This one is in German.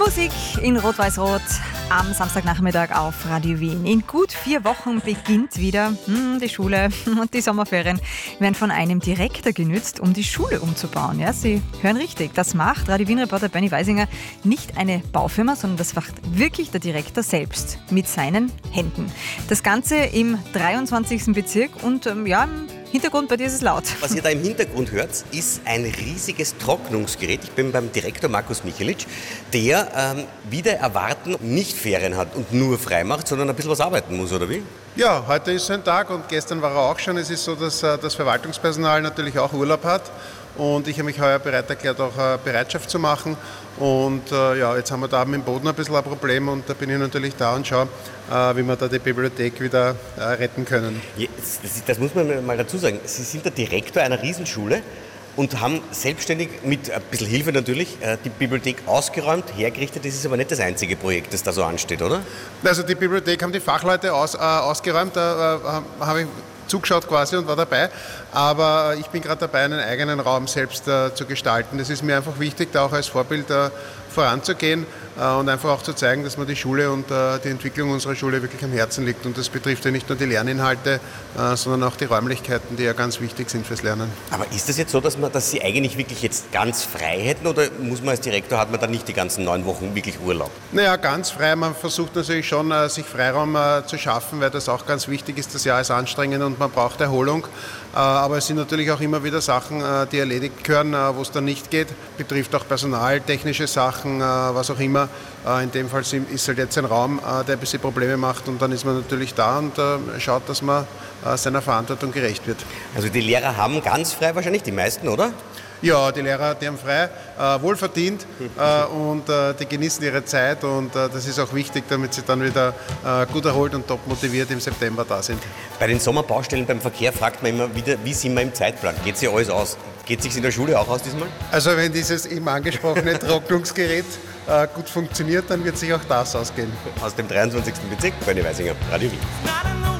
Musik in Rot-Weiß-Rot am Samstagnachmittag auf Radio Wien. In gut 4 Wochen beginnt wieder die Schule und die Sommerferien werden von einem Direktor genützt, um die Schule umzubauen. Ja, Sie hören richtig, das macht Radio Wien-Reporter Bernie Weisinger nicht eine Baufirma, sondern das macht wirklich der Direktor selbst mit seinen Händen. Das Ganze im 23. Bezirk und im Hintergrund bei dir ist es laut. Was ihr da im Hintergrund hört, ist ein riesiges Trocknungsgerät. Ich bin beim Direktor Markus Michelic, der wieder erwarten nicht Ferien hat und nur frei macht, sondern ein bisschen was arbeiten muss, oder wie? Ja, heute ist so ein Tag und gestern war er auch schon. Es ist so, dass das Verwaltungspersonal natürlich auch Urlaub hat. Und ich habe mich heuer bereit erklärt, auch Bereitschaft zu machen. Und jetzt haben wir da mit dem Boden ein bisschen ein Problem und da bin ich natürlich da und schaue, wie wir da die Bibliothek wieder retten können. Ja, das muss man mal dazu sagen. Sie sind der Direktor einer Riesenschule und haben selbstständig mit ein bisschen Hilfe natürlich die Bibliothek ausgeräumt, hergerichtet. Das ist aber nicht das einzige Projekt, das da so ansteht, oder? Also die Bibliothek haben die Fachleute ausgeräumt, da habe ich zugeschaut quasi und war dabei, aber ich bin gerade dabei, einen eigenen Raum selbst zu gestalten. Das ist mir einfach wichtig, da auch als Vorbild voranzugehen und einfach auch zu zeigen, dass mir die Schule und die Entwicklung unserer Schule wirklich am Herzen liegt. Und das betrifft ja nicht nur die Lerninhalte, sondern auch die Räumlichkeiten, die ja ganz wichtig sind fürs Lernen. Aber ist das jetzt so, dass Sie eigentlich wirklich jetzt ganz frei hätten oder muss man als Direktor, hat man dann nicht die ganzen 9 Wochen wirklich Urlaub? Naja, ganz frei. Man versucht natürlich schon, sich Freiraum zu schaffen, weil das auch ganz wichtig ist. Das Jahr ist anstrengend und man braucht Erholung. Aber es sind natürlich auch immer wieder Sachen, die erledigt gehören, wo es dann nicht geht. Betrifft auch Personal, technische Sachen, was auch immer. In dem Fall ist halt jetzt ein Raum, der ein bisschen Probleme macht und dann ist man natürlich da und schaut, dass man seiner Verantwortung gerecht wird. Also die Lehrer haben ganz frei wahrscheinlich, die meisten, oder? Ja, die Lehrer, die haben frei, wohlverdient und die genießen ihre Zeit und das ist auch wichtig, damit sie dann wieder gut erholt und top motiviert im September da sind. Bei den Sommerbaustellen beim Verkehr fragt man immer wieder, wie sind wir im Zeitplan? Geht sich alles aus? Geht sich in der Schule auch aus diesmal? Also wenn dieses eben angesprochene Trocknungsgerät gut funktioniert, dann wird sich auch das ausgehen. Aus dem 23. Bezirk, Bernie Weisinger, Radio Wien.